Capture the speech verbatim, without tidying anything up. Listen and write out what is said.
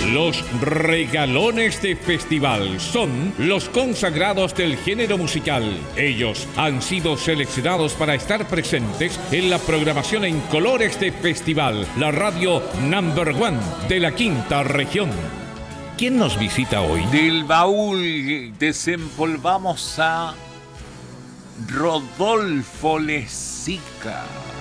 Los regalones de festival son los consagrados del género musical. Ellos han sido seleccionados para estar presentes en la programación en colores de festival, la radio number one de la quinta región. ¿Quién nos visita hoy? Del baúl desempolvamos a Rodolfo Lezica.